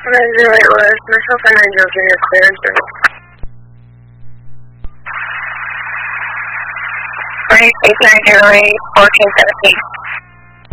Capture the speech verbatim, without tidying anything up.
Roger, it was myself and Angel Junior clearance. Three, eight, nine, zero, eight, fourteen, seventeen.